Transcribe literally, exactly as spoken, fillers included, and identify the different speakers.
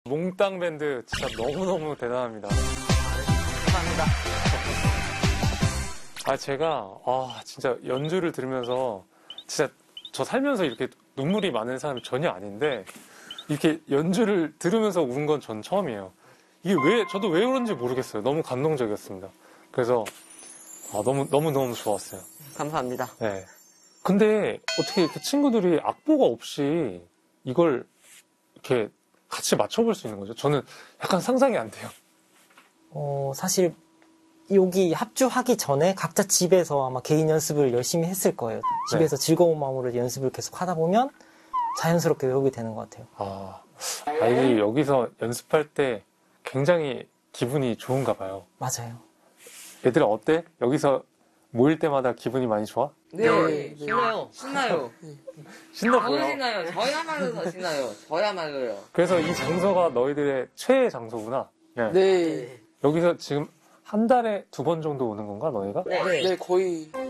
Speaker 1: 몽땅 밴드 진짜 너무너무 대단합니다.
Speaker 2: 감사합니다.
Speaker 1: 아, 제가, 아, 진짜 연주를 들으면서, 진짜 저 살면서 이렇게 눈물이 많은 사람이 전혀 아닌데, 이렇게 연주를 들으면서 운 건 전 처음이에요. 이게 왜, 저도 왜 그런지 모르겠어요. 너무 감동적이었습니다. 그래서, 아, 너무, 너무너무 좋았어요.
Speaker 2: 감사합니다.
Speaker 1: 네. 근데 어떻게 이렇게 친구들이 악보가 없이 이걸 이렇게 같이 맞춰볼 수 있는 거죠? 저는 약간 상상이 안 돼요.
Speaker 3: 어, 사실 여기 합주하기 전에 각자 집에서 아마 개인 연습을 열심히 했을 거예요. 집에서 네. 즐거운 마음으로 연습을 계속 하다 보면 자연스럽게 외우게 되는 것 같아요.
Speaker 1: 아, 아이들이 여기서 연습할 때 굉장히 기분이 좋은가 봐요.
Speaker 3: 맞아요.
Speaker 1: 얘들아 어때? 여기서 모일 때마다 기분이 많이 좋아?
Speaker 4: 네, 네. 신나요. 신나요.
Speaker 1: 신나
Speaker 4: 너무
Speaker 1: 보여.
Speaker 4: 신나요. 저야말로 더 신나요. 저야말로요.
Speaker 1: 그래서 이 장소가 너희들의 최애 장소구나. 네.
Speaker 5: 네.
Speaker 1: 여기서 지금 한 달에 두 번 정도 오는 건가, 너희가?
Speaker 4: 네.
Speaker 5: 네, 거의.